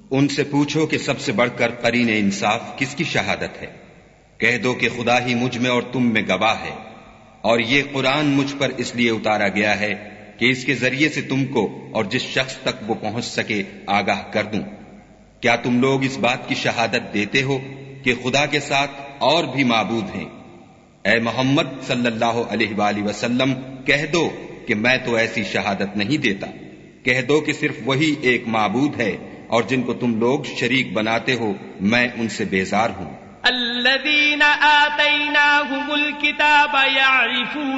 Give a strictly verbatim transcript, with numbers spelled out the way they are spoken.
उनसे पूछो कि सबसे बढ़कर करीन इंसाफ किसकी शहादत है। कह दो कि खुदा ही मुझ में और तुम में गवाह है, और ये कुरान मुझ पर इसलिए उतारा गया है कि इसके जरिए से तुमको और जिस शख्स तक वो पहुंच सके आगाह कर दूं। क्या तुम लोग इस बात की शहादत देते हो कि खुदा के साथ और भी माबूद हैं? ऐ मोहम्मद सल्लल्लाहु अलैहि वसल्लम, कह दो कि मैं तो ऐसी शहादत नहीं देता। कह दो कि सिर्फ वही एक माबूद है, और जिनको तुम लोग शरीक बनाते हो मैं उनसे बेजार हूं।